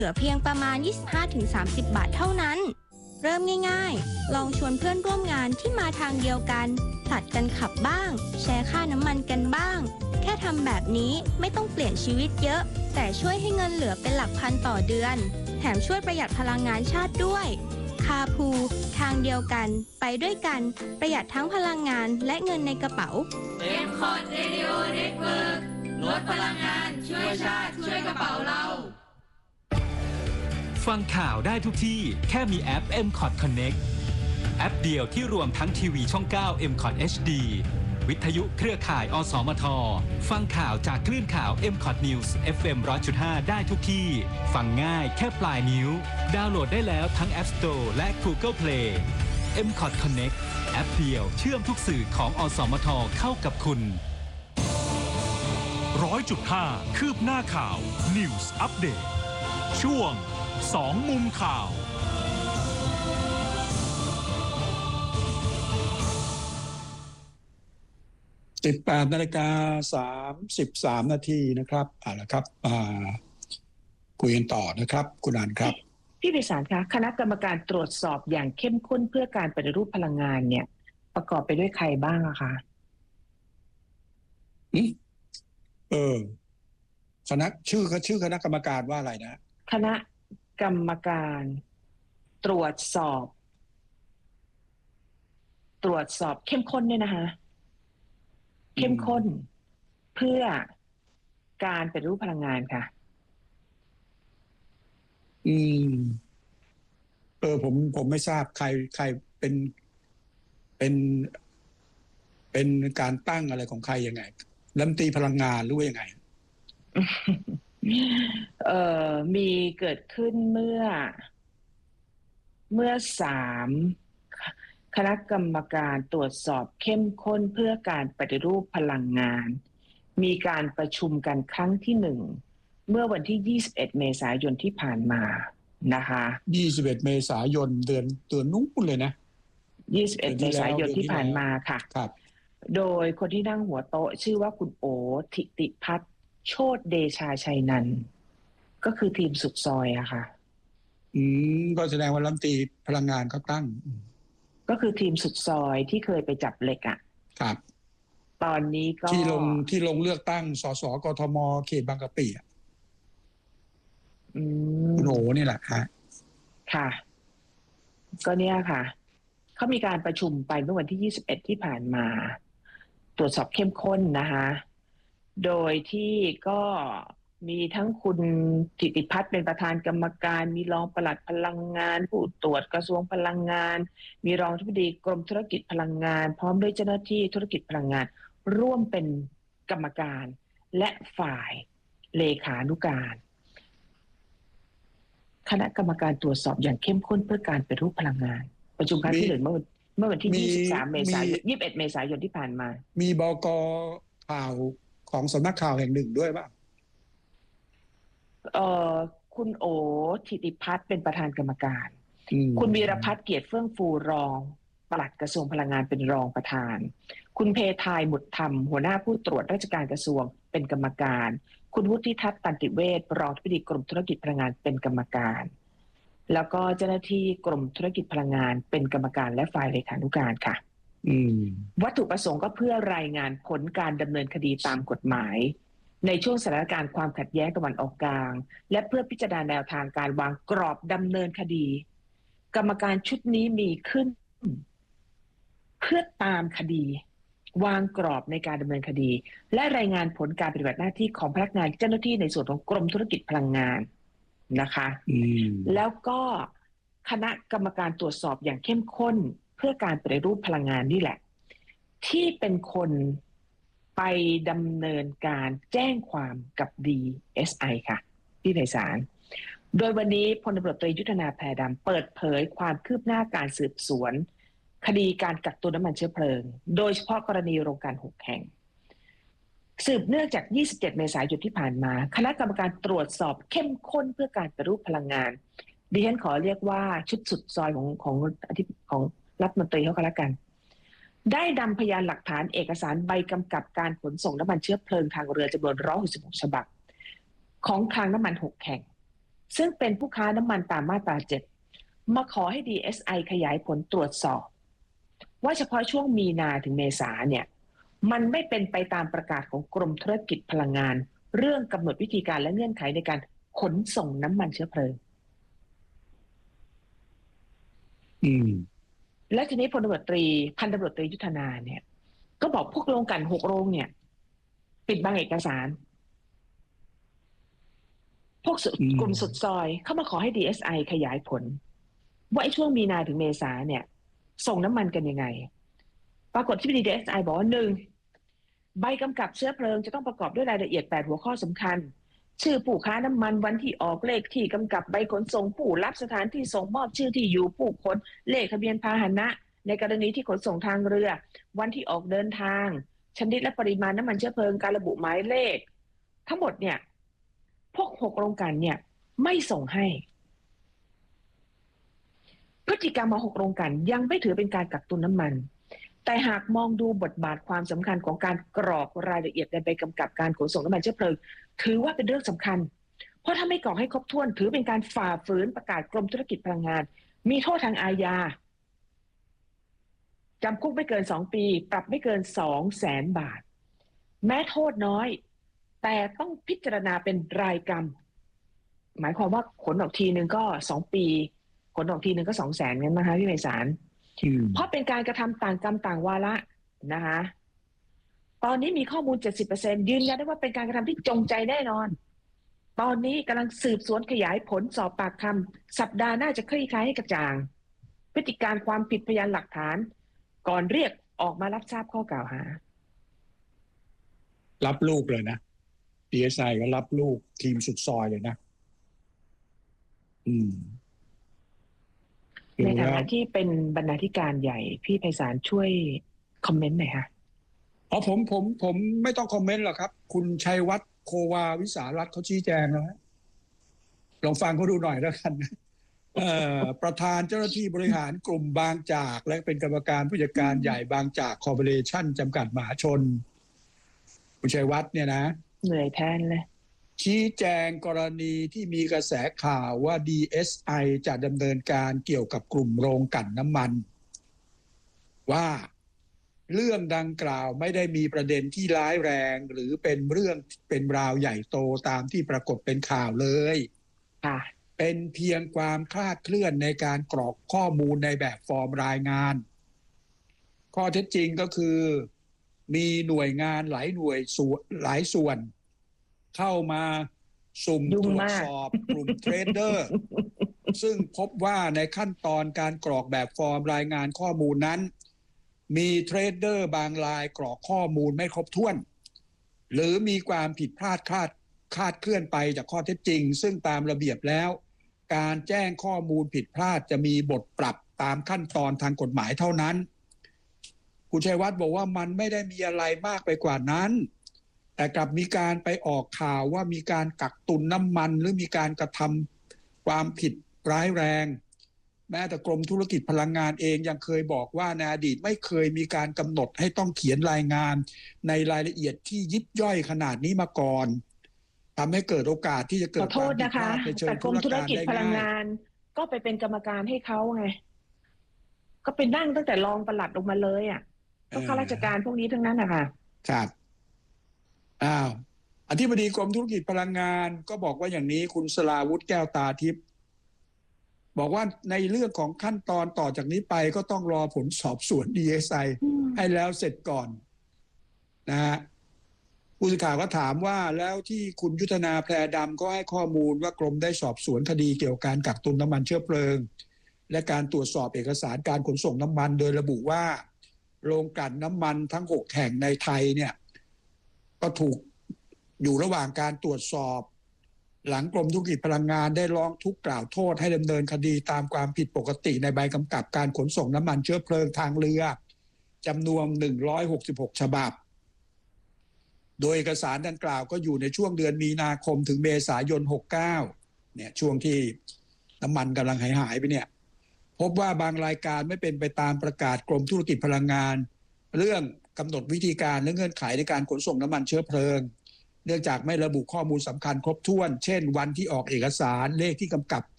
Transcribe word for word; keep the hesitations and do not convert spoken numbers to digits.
เหลือเพียงประมาณ ยี่สิบห้าถึงสามสิบ บาทเท่านั้นเริ่มง่ายๆลองชวนเพื่อนร่วมงานที่มาทางเดียวกันผลัดกันขับบ้างแชร์ค่าน้ำมันกันบ้างแค่ทำแบบนี้ไม่ต้องเปลี่ยนชีวิตเยอะแต่ช่วยให้เงินเหลือเป็นหลักพันต่อเดือนแถมช่วยประหยัดพลังงานชาติด้วยคาพูทางเดียวกันไปด้วยกันประหยัดทั้งพลังงานและเงินในกระเป๋าเอ็ม คอร์ด Radio Network ลดพลังงานช่วยชาติช่วยกระเป๋าเราฟังข่าวได้ทุกที่แค่มีแอป เอ็ม คอร์ด Connect แอปเดียวที่รวมทั้งทีวีช่อง เก้า เอ็ม คอร์ด เอช ดี วิทยุเครือข่าย อสมท ฟังข่าวจากคลื่นข่าว เอ็ม คอร์ด News เอฟ เอ็ม หนึ่งร้อยจุดห้า ได้ทุกที่ฟังง่ายแค่ปลายนิ้วดาวน์โหลดได้แล้วทั้ง App Store และ Google Play เอ็ม คอร์ด Connect แอปเดียวเชื่อมทุกสื่อของอสมทเข้ากับคุณร้อยจุดห้า คืบหน้าข่าว News Update ช่วงสองมุมข่าวสิบแปดนาฬิกาสามสิบสามนาทีนะครับเอาละครับคุยกันต่อนะครับคุณอันครับพี่พิสารคะคณะกรรมการตรวจสอบอย่างเข้มข้นเพื่อการปฏิรูปพลังงานเนี่ยประกอบไปด้วยใครบ้างอะคะอืมเออคณะชื่อชื่อคณะกรรมการว่าอะไรนะคณะกรรมการตรวจสอบตรวจสอบเข้มข้นเนี่ยนะคะเข้มข้นเพื่อการปฏิรูปพลังงานค่ะอืมเออผมผมไม่ทราบใครใครเป็นเป็นเป็นการตั้งอะไรของใครยังไงรัฐมนตรีพลังงานหรือว่ายังไงเอ่อมีเกิดขึ้นเมื่อเมื่อสามคณะกรรมการตรวจสอบเข้มข้นเพื่อการปฏิรูปพลังงานมีการประชุมกันครั้งที่หนึ่งเมื่อวันที่ยี่สิบเอ็ดเมษายนที่ผ่านมานะคะยี่สิบเอ็ดเมษายนเดือนเดือนนู้นเลยนะยี่สิบเอ็ดเมษายนที่ผ่านมาค่ะครับโดยคนที่นั่งหัวโต๊ะชื่อว่าคุณโอธิติพัฒน์โชติเดชาชัยนันท์ก็คือทีมสุดซอยอะค่ะอืมก็แสดงว่ารัฐมนตรีพลังงานเขาตั้งก็คือทีมสุดซอยที่เคยไปจับเหล็กอะครับตอนนี้ก็ที่ลงที่ลงเลือกตั้งสสกทมเขตบางกะปิอ่ะอืมโหนี่แหละฮะค่ะก็เนี่ยค่ะเขามีการประชุมไปเมื่อวันที่ยี่สิบเอ็ดที่ผ่านมาตรวจสอบเข้มข้นนะคะโดยที่ก็มีทั้งคุณธิติพัฒน์เป็นประธานกรรมการมีรองปลัดพลังงานผู้ตรวจกระทรวงพลังงานมีรองอธิบดีกรมธุรกิจพลังงานพร้อมด้วยเจ้าหน้าที่ธุรกิจพลังงานร่วมเป็นกรรมการและฝ่ายเลขานุการคณะกรรมการตรวจสอบอย่างเข้มข้นเพื่อการปฏิรูปพลังงานประชุมครั้งที่หนึ่งเมื่อเมื่อวันที่ยี่สิบสามเมษายนยี่สิบเอ็ดเมษายนที่ผ่านมามีบก.ข่าวของสำนักข่าวแห่งหนึ่งด้วยป่ะเอ่อคุณโอธิติพัฒน์เป็นประธานกรรมการคุณวีรพัฒน์เกียรติเฟื่องฟูรองปลัดกระทรวงพลังงานเป็นรองประธานคุณเพทายหมุดธรรมหัวหน้าผู้ตรวจราชการกระทรวงเป็นกรรมการคุณวุฒิทัศน์ตันติเวชรองอธิบดีกรมธุรกิจพลังงานเป็นกรรมการแล้วก็เจ้าหน้าที่กรมธุรกิจพลังงานเป็นกรรมการและฝ่ายเลขานุการค่ะวัตถุประสงค์ก็เพื่อรายงานผลการดำเนินคดีตามกฎหมายในช่วงสถานการณ์ความขัดแย้งตะวันออกกลางและเพื่อพิจารณาแนวทางการวางกรอบดำเนินคดีกรรมการชุดนี้มีขึ้นเพื่อตามคดีวางกรอบในการดำเนินคดีและรายงานผลการปฏิบัติหน้าที่ของพนักงานเจ้าหน้าที่ในส่วนของกรมธุรกิจพลังงานนะคะแล้วก็คณะกรรมการตรวจสอบอย่างเข้มข้นเพื่อการปฏิรูปพลังงานนี่แหละที่เป็นคนไปดำเนินการแจ้งความกับ ดี เอส ไอ ค่ะพี่ไพศาลโดยวันนี้พลตำรวจตรียุทธนาแพดำเปิดเผยความคืบหน้าการสืบสวนคดีการกักตุนน้ำมันเชื้อเพลิงโดยเฉพาะกรณีโรงกลั่นหกแห่งสืบเนื่องจากยี่สิบเจ็ดเมษายนที่ผ่านมาคณะกรรมการตรวจสอบเข้มข้นเพื่อการปฏิรูปพลังงานดิฉันขอเรียกว่าชุดสุดซอยของของของรัฐมนตรีเขาก็แล้วกันได้นำพยานหลักฐานเอกสารใบกำกับการขนส่งน้ำมันเชื้อเพลิงทางเรือจำนวนหนึ่งร้อยหกสิบหกฉบับของคลังน้ำมันหกแห่งซึ่งเป็นผู้ค้าน้ำมันตามมาตราเจ็ดมาขอให้ ดี เอส ไอ ขยายผลตรวจสอบว่าเฉพาะช่วงมีนาถึงเมษาเนี่ยมันไม่เป็นไปตามประกาศของกรมธุรกิจพลังงานเรื่องกำหนดวิธีการและเงื่อนไขในการขนส่งน้ำมันเชื้อเพลิงอืมและทีนี้พลตำรวจตรีพันตำรวจตรียุทธนาเนี่ยก็บอกพวกโรงกลั่นหกโรงเนี่ยปิดบังเอกสารพวกกลุ่มสุดซอยเข้ามาขอให้ ดี เอส ไอ ขยายผลว่าไอ้ช่วงมีนาถึงเมษาเนี่ยส่งน้ำมันกันยังไงปรากฏที่ ดี เอส ไอ บอกว่าหนึ่งใบกำกับเชื้อเพลิงจะต้องประกอบด้วยรายละเอียดแปดหัวข้อสำคัญชื่อผู้ค้าน้ำมันวันที่ออกเลขที่กำกับใบขนส่งผู้รับสถานที่ส่งมอบชื่อที่อยู่ผู้ขนเลขทะเบียนพาหนะในกรณีที่ขนส่งทางเรือวันที่ออกเดินทางชนิดและปริมาณน้ำมันเชื้อเพลิงการระบุหมายเลขทั้งหมดเนี่ยพวกหกโรงกลั่นเนี่ยไม่ส่งให้พฤติกรรมมาหกโรงกลั่นยังไม่ถือเป็นการกักตุนน้ำมันแต่หากมองดูบทบาทความสำคัญของการกรอกรายละเอียดในใบกำกับการขนส่งน้ำมันเชื้อเพลิงถือว่าเป็นเรื่องสำคัญเพราะถ้าไม่กรอกให้ครบถ้วนถือเป็นการฝ่าฝืนประกาศกรมธุรกิจพลังงานมีโทษทางอาญาจำคุกไม่เกินสองปีปรับไม่เกินสองแสนบาทแม้โทษน้อยแต่ต้องพิจารณาเป็นรายกรรมหมายความว่าขนออกทีนึงก็สองปีขนออกทีนึงก็สองแสนงั้นนะคะพี่ไพศาลเพราะเป็นการกระทำต่างกรรมต่างวาระนะคะตอนนี้มีข้อมูล เจ็ดสิบเปอร์เซ็นต์ ยืนยันได้ว่าเป็นการกระทำที่จงใจแน่นอนตอนนี้กำลังสืบสวนขยายผลสอบปากคำสัปดาห์หน้าจะคลี่คลายให้กระจ่างพฤติการความผิดพยานหลักฐานก่อนเรียกออกมารับทราบข้อกล่าวหารับลูกเลยนะ ดี เอส ไอ ก็รับลูกทีมสุดซอยเลยนะอืมในฐานะที่เป็นบรรณาธิการใหญ่พี่ไพศาลช่วยคอมเมนต์หน่อยค่ะอ๋อผมผมผมไม่ต้องคอมเมนต์หรอกครับคุณชัยวัฒน์โควาวิสารัตน์เขาชี้แจงแล้วลองฟังเขาดูหน่อยแล้วกันประธานเจ้าหน้าที่บริหารกลุ่มบางจากและเป็นกรรมการผู้จัดการใหญ่บางจากคอร์ปอเรชั่นจำกัดมหาชนคุณชัยวัฒน์เนี่ยนะเหนื่อยแทนเลยชี้แจงกรณีที่มีกระแสข่าวว่า ดี เอส ไอ จะดำเนินการเกี่ยวกับกลุ่มโรงกลั่นน้ำมันว่าเรื่องดังกล่าวไม่ได้มีประเด็นที่ร้ายแรงหรือเป็นเรื่องเป็นราวใหญ่โตตามที่ปรากฏเป็นข่าวเลยเป็นเพียงความคลาดเคลื่อนในการกรอกข้อมูลในแบบฟอร์มรายงานข้อเท็จจริงก็คือมีหน่วยงานหลายหน่วยหลายส่วนเข้ามาสุ่มตรวจสอบกลุ่มเทรดเดอร์ซึ่งพบว่าในขั้นตอนการกรอกแบบฟอร์มรายงานข้อมูลนั้นมีเทรดเดอร์บางรายกรอกข้อมูลไม่ครบถ้วนหรือมีความผิดพลาดคลาดคลาดเคลื่อนไปจากข้อเท็จจริงซึ่งตามระเบียบแล้วการแจ้งข้อมูลผิดพลาดจะมีบทปรับตามขั้นตอนทางกฎหมายเท่านั้นคุณชัยวัฒน์บอกว่ามันไม่ได้มีอะไรมากไปกว่านั้นแต่กลับมีการไปออกข่าวว่ามีการกักตุนน้ำมันหรือมีการกระทำความผิดร้ายแรงแม้แต่กรมธุรกิจพลังงานเองยังเคยบอกว่าในอดีตไม่เคยมีการกำหนดให้ต้องเขียนรายงานในรายละเอียดที่ยิบย่อยขนาดนี้มาก่อนทำให้เกิดโอกาสที่จะเกิดความผิดพลาดในเชิงธุรกิจได้ง่ายพลังงานก็ไปเป็นกรรมการให้เขาไงก็เป็นนั่งตั้งแต่รองปลัดลงมาเลยอ่ะก็ข้าราชการพวกนี้ทั้งนั้นนะคะครับอ้าวอธิบดีกรมธุรกิจพลังงานก็บอกว่าอย่างนี้คุณสราวุธแก้วตาทิพย์บอกว่าในเรื่องของขั้นตอนต่อจากนี้ไปก็ต้องรอผลสอบสวน ดี เอส ไอ ให้แล้วเสร็จก่อนนะฮะผู้สื่อข่าวก็ถามว่าแล้วที่คุณยุทธนาแพรดำก็ให้ข้อมูลว่ากรมได้สอบสวนคดีเกี่ยวกับการกักตุนน้ำมันเชื้อเพลิงและการตรวจสอบเอกสารการขนส่งน้ำมันโดยระบุว่าโรงกลั่นน้ำมันทั้งหกแห่งในไทยเนี่ยก็ถูกอยู่ระหว่างการตรวจสอบหลังกรมธุรกิจพลังงานได้ร้องทุกข์กล่าวโทษให้ดำเนินคดีตามความผิดปกติในใบกำกับการขนส่งน้ำมันเชื้อเพลิงทางเรือจำนวนหนึ่งร้อยหกสิบหกฉบับโดยเอกสารดังกล่าวก็อยู่ในช่วงเดือนมีนาคมถึงเมษายนหกสิบเก้าเนี่ยช่วงที่น้ำมันกำลังหายหายไปเนี่ยพบว่าบางรายการไม่เป็นไปตามประกาศกรมธุรกิจพลังงานเรื่องกำหนดวิธีการและเงื่อนไขในการขนส่งน้ำมันเชื้อเพลิงเนื่องจากไม่ระบุข้อมูลสำคัญครบถ้วนเช่นวันที่ออกเอกสารเลขที่กำกับ